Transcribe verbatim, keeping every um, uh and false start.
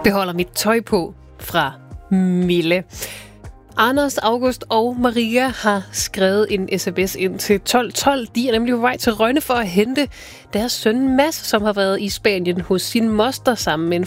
Beholder mit tøj på fra Mille. Anders, August og Maria har skrevet en sms ind til tolv tolv. De er nemlig på vej til Rønne for at hente deres søn Mads, som har været i Spanien hos sin moster sammen med en